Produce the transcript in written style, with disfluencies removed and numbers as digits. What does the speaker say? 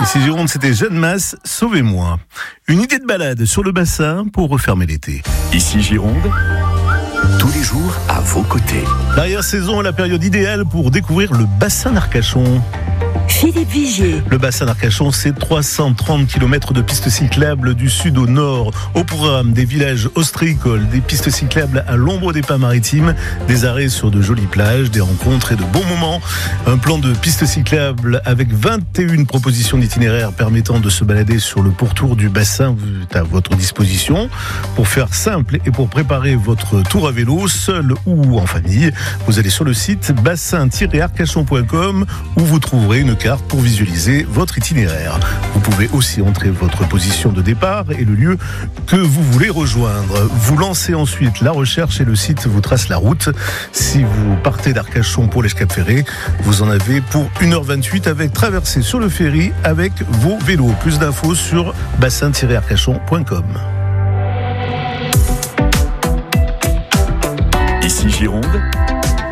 Ici Gironde, c'était Jeanne Masse, Sauvez-moi. Une idée de balade sur le bassin pour refermer l'été. Ici Gironde, tous les jours à vos côtés. L'arrière-saison est la période idéale pour découvrir le bassin d'Arcachon. Philippe Vigier. Le bassin d'Arcachon, c'est 330 km de pistes cyclables du sud au nord. Au programme, des villages ostréicoles, des pistes cyclables à l'ombre des pas maritimes, des arrêts sur de jolies plages, des rencontres et de bons moments. Un plan de pistes cyclables avec 21 propositions d'itinéraires permettant de se balader sur le pourtour du bassin est à votre disposition. Pour faire simple et pour préparer votre tour à vélo, seul ou en famille, vous allez sur le site bassin-arcachon.com où vous trouverez une carte pour visualiser votre itinéraire. Vous pouvez aussi entrer votre position de départ et le lieu que vous voulez rejoindre. Vous lancez ensuite la recherche et le site vous trace la route. Si vous partez d'Arcachon pour l'Escape-Ferré, vous en avez pour 1h28 avec traversée sur le ferry avec vos vélos. Plus d'infos sur bassin-arcachon.com. Ici Gironde,